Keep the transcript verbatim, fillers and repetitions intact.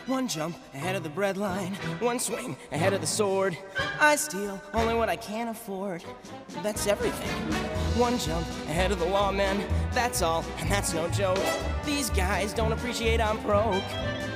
One jump ahead of the breadline, one swing ahead of the sword. I steal only what I can afford. That's everything. One jump ahead of the lawmen, that's all, and that's no joke. These guys don't appreciate I'm broke.